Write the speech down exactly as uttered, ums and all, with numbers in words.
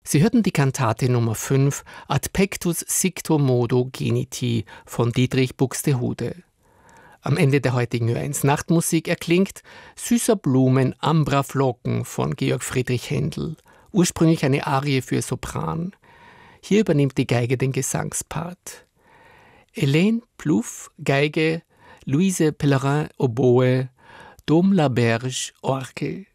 Sie hörten die Kantate Nummer fünf Ad pectus sicto modo geniti von Dietrich Buxtehude. Am Ende der heutigen Ö eins Nachtmusik erklingt Süßer Blumen, Ambra Flocken von Georg Friedrich Händel, ursprünglich eine Arie für Sopran. Hier übernimmt die Geige den Gesangspart. Hélène Plouffe, Geige, Louise Pellerin, Oboe, Dom Laberge, Orgel.